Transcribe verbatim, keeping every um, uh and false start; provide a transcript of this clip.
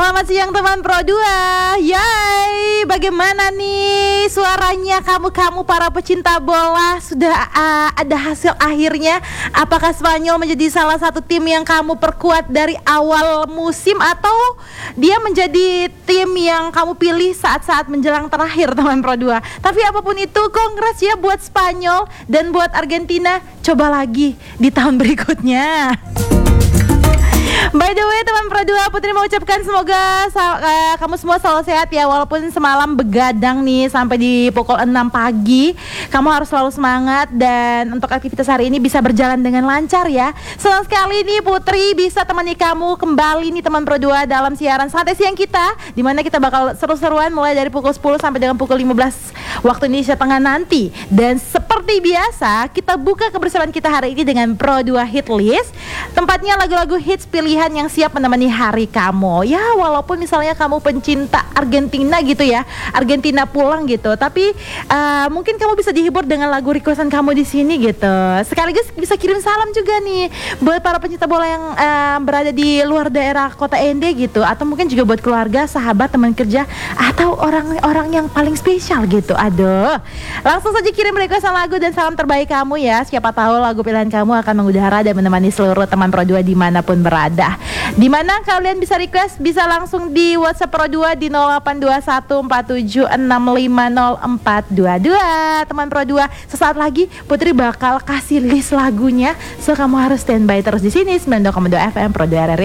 Selamat siang teman Pro dua. Yay, bagaimana nih suaranya kamu-kamu para pecinta bola? Sudah uh, ada hasil akhirnya? Apakah Spanyol menjadi salah satu tim yang kamu perkuat dari awal musim, atau dia menjadi tim yang kamu pilih saat-saat menjelang terakhir teman Pro dua? Tapi apapun itu, kongres ya buat Spanyol dan buat Argentina. Coba lagi di tahun berikutnya. By the way teman Pro dua, Putri mau ucapkan semoga uh, kamu semua selalu sehat ya. Walaupun semalam begadang nih sampai di pukul enam pagi, kamu harus selalu semangat dan untuk aktivitas hari ini bisa berjalan dengan lancar ya. Senang sekali nih Putri bisa temani kamu kembali nih teman Pro dua dalam siaran santai siang kita, dimana kita bakal seru-seruan mulai dari pukul sepuluh sampai dengan pukul lima belas waktu Indonesia Tengah nanti. Dan seperti biasa, kita buka kebersamaan kita hari ini dengan Pro dua Hit List. Tempatnya lagu-lagu hits pilihan yang siap menemani hari kamu. Ya, walaupun misalnya kamu pencinta Argentina gitu ya, Argentina pulang gitu, tapi uh, mungkin kamu bisa dihibur dengan lagu requestan kamu di sini gitu. Sekaligus bisa kirim salam juga nih buat para pencinta bola yang uh, berada di luar daerah kota N D gitu, atau mungkin juga buat keluarga, sahabat, teman kerja, atau orang-orang yang paling spesial gitu. Aduh, langsung saja kirim requestan lagu dan salam terbaik kamu ya. Siapa tahu lagu pilihan kamu akan mengudara dan menemani seluruh teman Pro dua dimanapun berada. Dimana kalian bisa request, bisa langsung di WhatsApp Pro dua di nol delapan dua satu empat tujuh enam lima nol empat dua dua. Teman Pro dua, sesaat lagi Putri bakal kasih list lagunya, so kamu harus standby terus di sini sembilan puluh dua koma dua F M Pro dua R R I